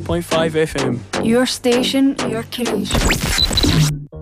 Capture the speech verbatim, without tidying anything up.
point five F M. Your station, your creation.